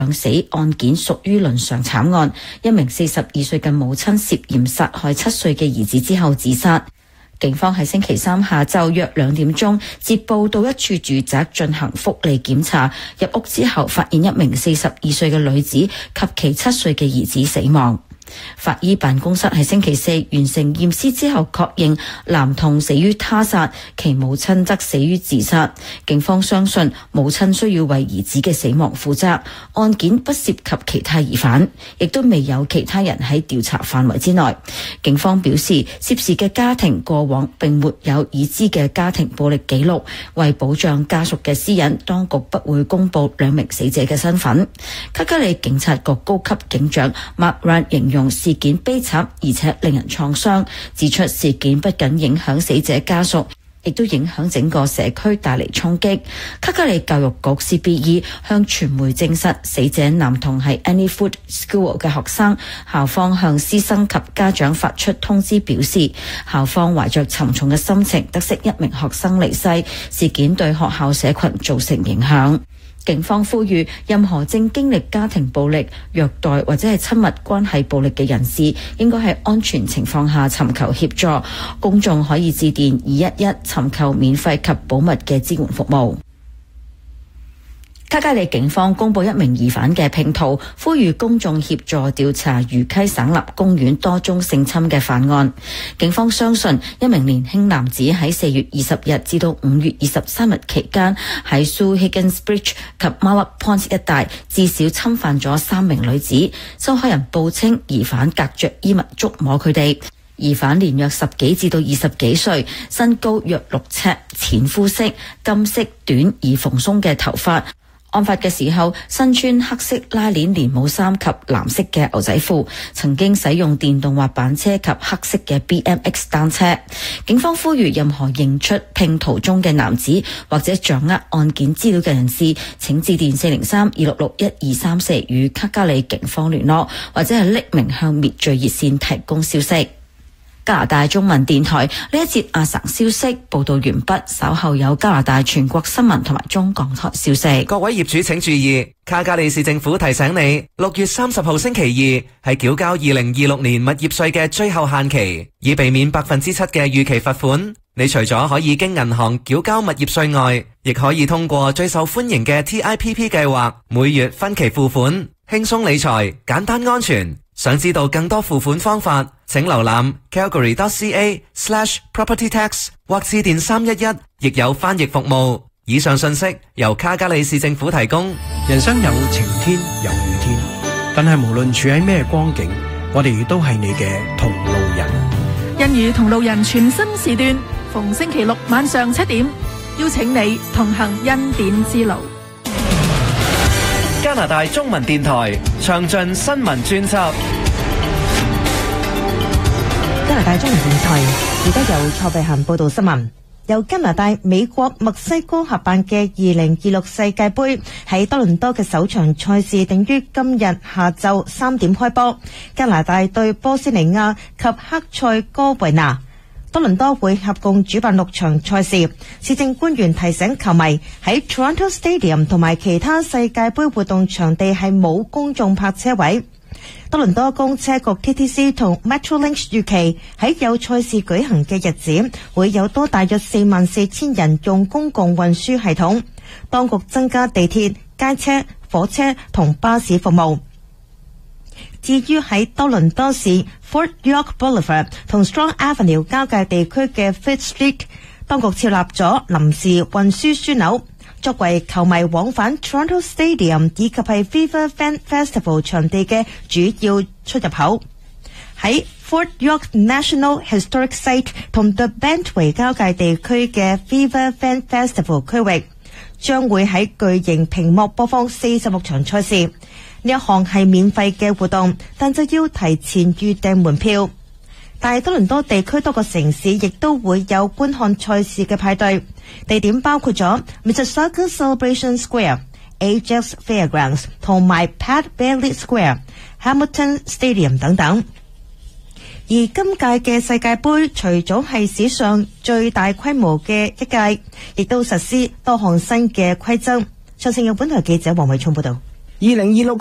死案件屬於倫常慘案，一名42歲嘅母親涉嫌殺害7歲嘅兒子之後自殺。警方喺星期三下晝約2點鐘接報到一處住宅進行福利檢查，入屋之後發現一名42歲嘅女子及其7歲嘅兒子死亡。法醫辦公室喺星期四完成驗屍之後確認男童死於他殺，其母親則死於自殺。警方相信母親需要為兒子嘅死亡負責，案件不涉及其他疑犯，亦都未有其他人喺調查範圍之內。警方表示，涉事嘅家庭過往並沒有已知嘅家庭暴力記錄，為保障家屬嘅私隱，當局不會公布2名死者嘅身份。卡加里警察局高級警長 Mark Ryan 形容事件悲慘而且令人創傷，指出事件不僅影響死者家屬，亦都影響整個社區，帶嚟衝擊。卡加里教育局 CBE 向傳媒證實，死者男童係 Annie Foot School 嘅學生。校方向師生及家長發出通知，表示校方懷着沉重嘅心情得悉一名學生離世，事件對學校社群造成影響。警方呼籲任何正經歷家庭暴力、虐待或者係親密關係暴力嘅人士，應該喺安全情況下尋求協助。公眾可以致電211尋求免費及保密嘅支援服務。卡加里警方公布一名疑犯嘅拼圖，呼籲公眾協助調查魚溪省立公園多宗性侵嘅犯案。警方相信一名年輕男子喺4月20日至到5月23日期間喺 Sue Higgins Bridge 及 Malak Point 一帶至少侵犯咗3名女子。受害人報稱疑犯隔着衣物觸摸佢哋。疑犯年約10幾至到20幾歲，身高約6尺，淺膚色、金色短而蓬鬆嘅頭髮。案發嘅時候，身穿黑色拉鏈連帽衫及藍色嘅牛仔褲，曾經使用電動滑板車及黑色嘅 BMX 單車。警方呼籲任何認出拼圖中嘅男子或者掌握案件資料嘅人士，請致電403-266-1234與卡加里警方聯絡，或者係匿名向滅罪熱線提供消息。加拿大中文電台呢一節亞省消息報道完畢，稍後有加拿大全國新聞同埋中港台消息。 各位業主請注意，卡加里市政府提醒你，6月30號星期二係繳交2026年物業稅嘅最後限期，以避免7%嘅預期罰款。你除咗可以經銀行繳交物業稅外，亦可以通過最受歡迎嘅 TIPP 計劃，每月分期付款，輕鬆理財，簡單安全。想知道更多付款方法，請瀏覽 calgary.ca/propertytax 或致電311，亦有翻譯服務。以上信息由卡加里市政府提供。 人生有晴天有雨天，但係無論處喺咩光景，我哋亦都係你嘅同路人。 欣宇同路人全新時段，逢星期六晚上7點，邀請你同行恩典之路。 加拿大中文電台詳盡新聞專輯。 加拿大中文電台而家由蔡慧嫻報道新聞。由加拿大、美國、墨西哥合辦嘅2026世界盃喺多倫多嘅首場賽事定於今日下晝3點開波。加拿大對波斯尼亞及克塞哥維納。多倫多會合共主辦6場賽事。市政官員提醒球迷喺 Toronto Stadium 同埋其他世界盃活動場地係冇公眾泊車位。多倫多公車局 TTC 同 Metrolinx 預期喺有賽事舉行嘅日子，會有多大約44,000人用公共運輸系統。當局增加地鐵、街車、火車同巴士服務。至於喺多倫多市 Fort York Boulevard 同 Strong Avenue 交界地區嘅 Fifth Street， 當局設立咗臨時運輸樞紐，作為球迷往返 Toronto Stadium 以及係 FIFA Fan Festival 場地嘅主要出入口。喺 Fort York National Historic Site 同 The Bentway 交界地區嘅 FIFA Fan Festival 區域，將會喺巨型屏幕播放46場賽事。呢一項係免費嘅活動，但就要提前預訂門票。大多倫多地區多個城市亦都會有觀看賽事嘅派對，地點包括咗 Mississauga Celebration Square、Ajax Fairgrounds 同埋 Pat Bailey Square、Hamilton Stadium 等等。而今屆嘅世界盃除咗係史上最大規模嘅一屆，亦都實施多項新嘅規則。詳情由本台記者黃偉聰報道。 2026